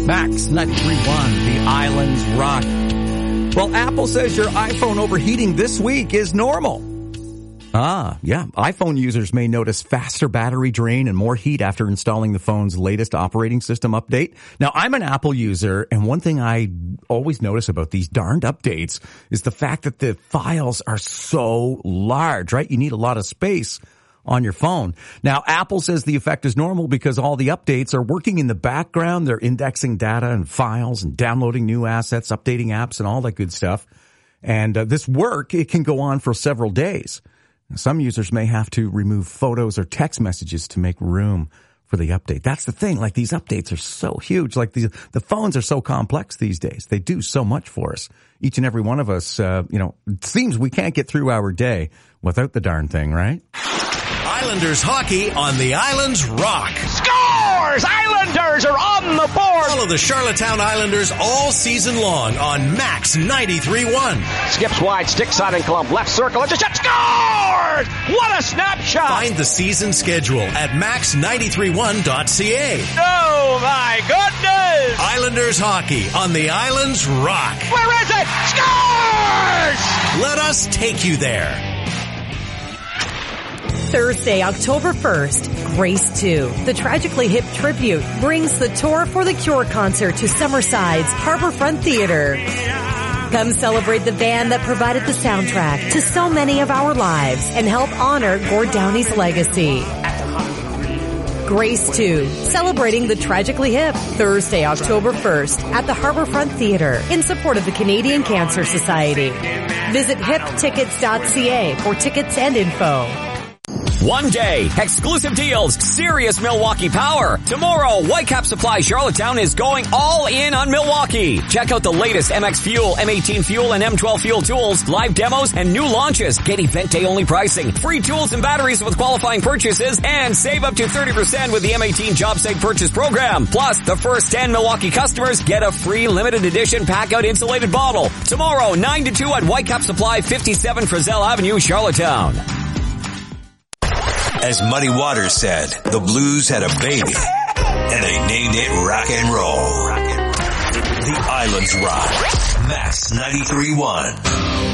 Max 93.1, the Islands Rock. Well, Apple says your iPhone overheating this week is normal. Yeah. iPhone users may notice faster battery drain and more heat after installing the phone's latest operating system update. Now, I'm an Apple user, and one thing I always notice about these darned updates is the fact that the files are so large, right? You need a lot of space on your phone. Now, Apple says the effect is normal because all the updates are working in the background. They're indexing data and files and downloading new assets, updating apps, and all that good stuff. And this work, it can go on for several days. Some users may have to remove photos or text messages to make room for the update. That's the thing. Like, these updates are so huge. Like, the phones are so complex these days. They do so much for us. Each and every one of us, it seems we can't get through our day without the darn thing, right? Islanders hockey on the Islands Rock. Scores! Islanders are on the board! Follow the Charlottetown Islanders all season long on Max 93.1. Skips wide, stick side and club, left circle, it's a shot, scores! What a snapshot! Find the season schedule at max931.ca. Oh my goodness! Islanders hockey on the Islands Rock. Where is it? Scores! Let us take you there. Thursday, October 1st, Grace 2. The Tragically Hip Tribute brings the Tour for the Cure concert to Summerside's Harborfront Theater. Come celebrate the band that provided the soundtrack to so many of our lives and help honor Gord Downey's legacy. Grace 2, celebrating the Tragically Hip, Thursday, October 1st at the Harborfront Theater in support of the Canadian Cancer Society. Visit hiptickets.ca for tickets and info. One day, exclusive deals, serious Milwaukee power. Tomorrow, Whitecap Supply Charlottetown is going all in on Milwaukee. Check out the latest MX Fuel, M18 Fuel, and M12 Fuel tools, live demos, and new launches. Get event day only pricing, free tools and batteries with qualifying purchases, and save up to 30% with the M18 Job Site Purchase Program. Plus, the first 10 Milwaukee customers get a free limited edition pack-out insulated bottle. Tomorrow, 9 to 2 at Whitecap Supply, 57 Frizzell Avenue, Charlottetown. As Muddy Waters said, the blues had a baby, and they named it rock and roll. The Islands Rock. Max 93.1.